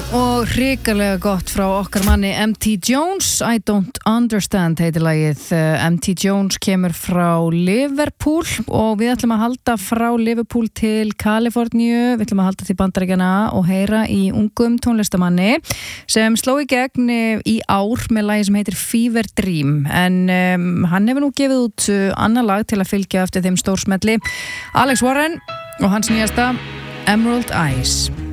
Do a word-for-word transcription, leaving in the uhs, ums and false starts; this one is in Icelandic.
Og hrikalega gott frá okkar manni M T Jones, I Don't Understand heitir lagið. M T Jones kemur frá Liverpool og við ætlum að halda frá Liverpool til Kaliforníu, við ætlum að halda til Bandaríkjanna og heyra í ungum tónlistamanni sem sló í gegn í ár með lagi sem heitir Fever Dream, en um, hann hefur nú gefið út annað lag til að fylgja eftir þeim stórsmelli, Alex Warren og hans nýjasta Emerald Eyes.